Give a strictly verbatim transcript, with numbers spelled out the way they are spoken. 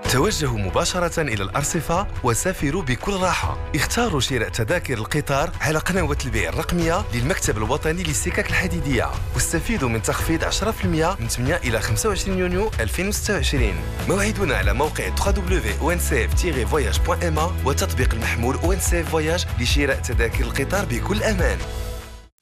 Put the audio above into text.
توجهوا مباشرة إلى الأرصفة وسافروا بكل راحة. اختاروا شراء تذاكر القطار على قنوات البيع الرقمية للمكتب الوطني للسكك الحديدية، واستفيدوا من تخفيض عشرة بالمئة من ثمانية إلى خمسة وعشرين يونيو ألفين وستة وعشرين. موعدنا على موقع دبليو دبليو دبليو دوت أو إن سي إف فواياج دوت إم إيه وتطبيق المحمول أو إن سي إف فواياج لشراء تذاكر القطار بكل أمان.